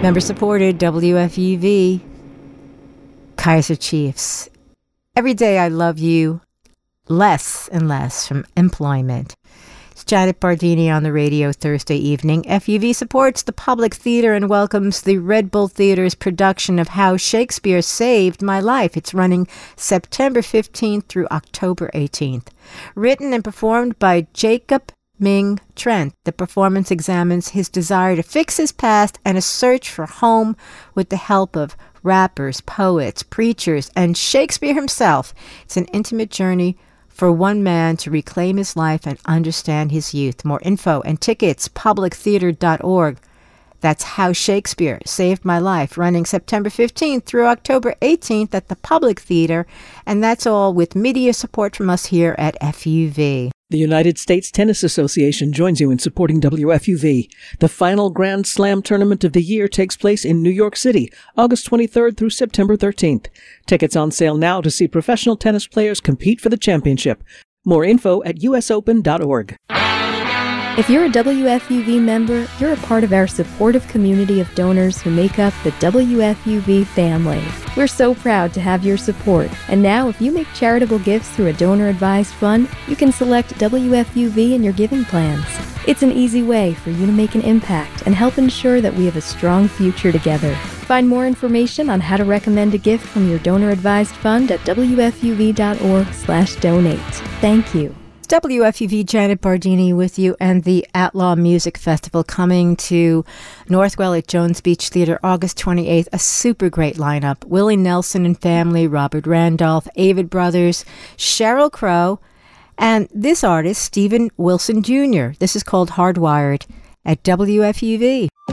Member supported WFUV, Kaiser Chiefs. Every day I love you less and less from employment. It's Janet Bardini on the radio Thursday evening. FUV supports the Public Theater and welcomes the Red Bull Theater's production of How Shakespeare Saved My Life. It's running September 15th through October 18th. Written and performed by Jacob Ming Trent. The performance examines his desire to fix his past and a search for home with the help of rappers, poets, preachers, and Shakespeare himself. It's an intimate journey for one man to reclaim his life and understand his youth. More info and tickets, publictheater.org. That's How Shakespeare Saved My Life, running September 15th through October 18th at the Public Theater. And that's all with media support from us here at FUV. The United States Tennis Association joins you in supporting WFUV. The final Grand Slam tournament of the year takes place in New York City, August 23rd through September 13th. Tickets on sale now to see professional tennis players compete for the championship. More info at usopen.org. If you're a WFUV member, you're a part of our supportive community of donors who make up the WFUV family. We're so proud to have your support. And now, if you make charitable gifts through a donor-advised fund, you can select WFUV in your giving plans. It's an easy way for you to make an impact and help ensure that we have a strong future together. Find more information on how to recommend a gift from your donor-advised fund at wfuv.org/donate. Thank you. WFUV Janet Bardini with you, and the Outlaw Music Festival coming to Northwell at Jones Beach Theater August 28th. A super great lineup. Willie Nelson and family, Robert Randolph, Avid Brothers, Sheryl Crow, and this artist, Steven Wilson Jr. This is called Hardwired at WFUV.